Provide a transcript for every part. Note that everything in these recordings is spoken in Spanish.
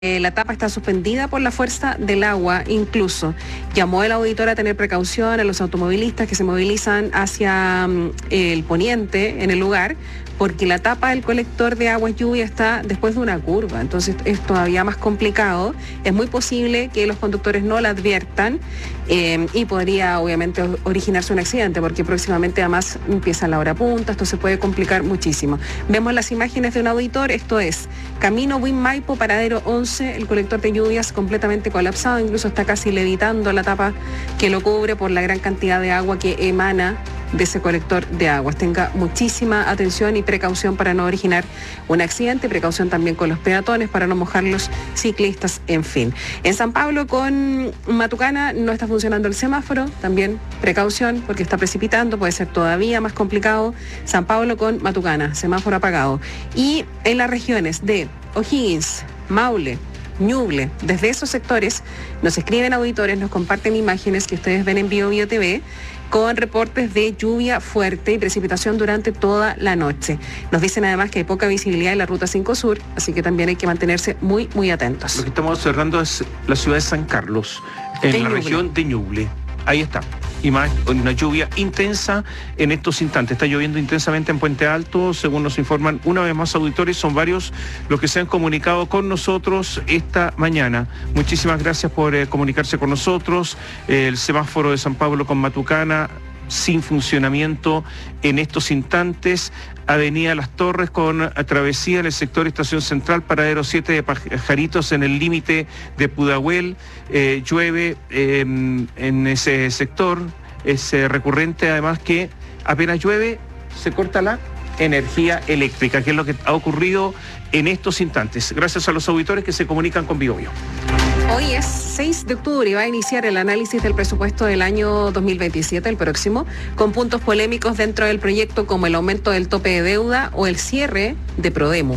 La tapa está suspendida por la fuerza del agua. Incluso llamó el auditor a tener precaución a los automovilistas que se movilizan hacia el poniente en el lugar, porque la tapa del colector de aguas lluvia está después de una curva, entonces es todavía más complicado. Es muy posible que los conductores no la adviertan y podría obviamente originarse un accidente, porque próximamente además empieza la hora punta, esto se puede complicar muchísimo. Vemos las imágenes de un auditor, esto es Camino Buin Maipo, paradero 11, el colector de lluvias completamente colapsado, incluso está casi levitando la tapa que lo cubre por la gran cantidad de agua que emana de ese colector de aguas. Tenga muchísima atención y precaución para no originar un accidente, precaución también con los peatones para no mojar los ciclistas, en fin. En San Pablo con Matucana no está funcionando el semáforo, también precaución porque está precipitando, puede ser todavía más complicado. San Pablo con Matucana, semáforo apagado. Y en las regiones de O'Higgins, Maule, Ñuble, desde esos sectores nos escriben auditores, nos comparten imágenes que ustedes ven en BioBio TV con reportes de lluvia fuerte y precipitación durante toda la noche. Nos dicen además que hay poca visibilidad en la Ruta 5 Sur, así que también hay que mantenerse muy, muy atentos. Lo que estamos observando es la ciudad de San Carlos, en la región de Ñuble. Ahí está. Y más, una lluvia intensa en estos instantes. Está lloviendo intensamente en Puente Alto, según nos informan una vez más auditores. Son varios los que se han comunicado con nosotros esta mañana. Muchísimas gracias por comunicarse con nosotros. El semáforo de San Pablo con Matucana sin funcionamiento en estos instantes. Avenida Las Torres con travesía en el sector Estación Central, paradero 7 de Pajaritos en el límite de Pudahuel. Llueve en ese sector. Es recurrente además que apenas llueve se corta la energía eléctrica, que es lo que ha ocurrido en estos instantes. Gracias a los auditores que se comunican con BioBio. Hoy es 6 de octubre y va a iniciar el análisis del presupuesto del año 2027, el próximo, con puntos polémicos dentro del proyecto como el aumento del tope de deuda o el cierre de Prodemo.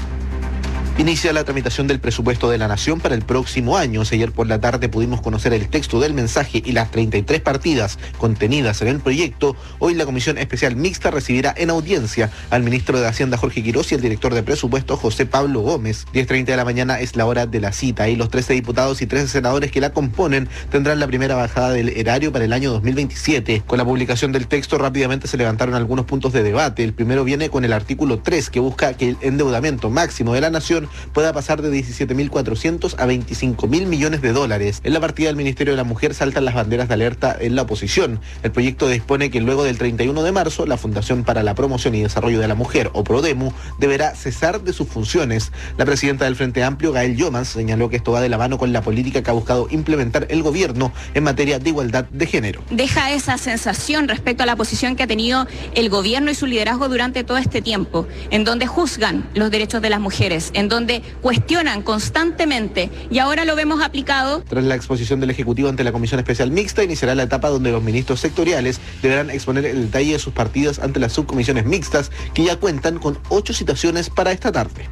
Inicia la tramitación del presupuesto de la Nación para el próximo año. Ayer por la tarde pudimos conocer el texto del mensaje y las 33 partidas contenidas en el proyecto. Hoy la Comisión Especial Mixta recibirá en audiencia al ministro de Hacienda Jorge Quirós y al director de presupuesto José Pablo Gómez. 10:30 de la mañana es la hora de la cita y los 13 diputados y 13 senadores que la componen tendrán la primera bajada del erario para el año 2027. Con la publicación del texto rápidamente se levantaron algunos puntos de debate. El primero viene con el artículo 3 que busca que el endeudamiento máximo de la Nación pueda pasar de 17.400 a 25.000 millones de dólares. En la partida del Ministerio de la Mujer saltan las banderas de alerta en la oposición. El proyecto dispone que luego del 31 de marzo, la Fundación para la Promoción y Desarrollo de la Mujer, o Prodemu, deberá cesar de sus funciones. La presidenta del Frente Amplio, Gael Llomans, señaló que esto va de la mano con la política que ha buscado implementar el gobierno en materia de igualdad de género. Deja esa sensación respecto a la posición que ha tenido el gobierno y su liderazgo durante todo este tiempo, en donde juzgan los derechos de las mujeres, en donde cuestionan constantemente, y ahora lo vemos aplicado. Tras la exposición del Ejecutivo ante la Comisión Especial Mixta, iniciará la etapa donde los ministros sectoriales deberán exponer el detalle de sus partidas ante las subcomisiones mixtas, que ya cuentan con 8 citaciones para esta tarde.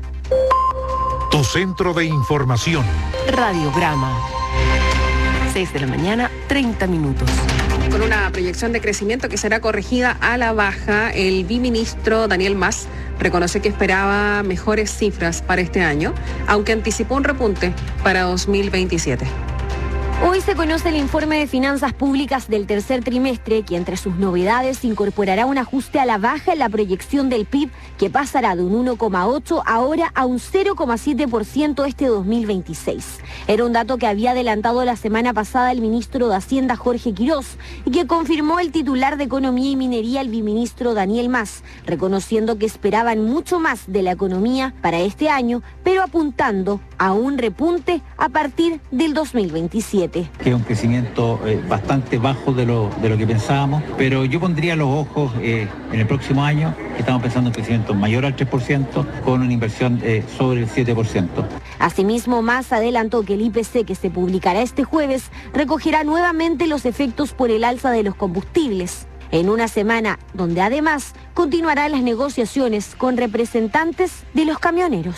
Tu centro de información. Radiograma. 6 de la mañana, 30 minutos. Con una proyección de crecimiento que será corregida a la baja, el viceministro Daniel Mas reconoce que esperaba mejores cifras para este año, aunque anticipó un repunte para 2027. Hoy se conoce el informe de finanzas públicas del tercer trimestre, que entre sus novedades incorporará un ajuste a la baja en la proyección del PIB, que pasará de un 1,8 ahora a un 0,7% este 2026. Era un dato que había adelantado la semana pasada el ministro de Hacienda Jorge Quirós y que confirmó el titular de Economía y Minería, el viceministro Daniel Mas, reconociendo que esperaban mucho más de la economía para este año, pero apuntando a un repunte a partir del 2027. Que es un crecimiento bastante bajo de lo que pensábamos, pero yo pondría los ojos en el próximo año, que estamos pensando en crecimiento mayor al 3%, con una inversión sobre el 7%. Asimismo, Mas adelantó que el IPC que se publicará este jueves recogerá nuevamente los efectos por el alza de los combustibles, en una semana donde además continuarán las negociaciones con representantes de los camioneros.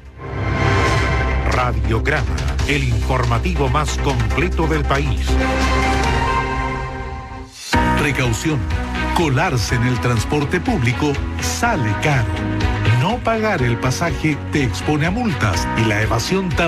Radiograma, el informativo más completo del país. Precaución, colarse en el transporte público sale caro. No no pagar el pasaje te expone a multas y la evasión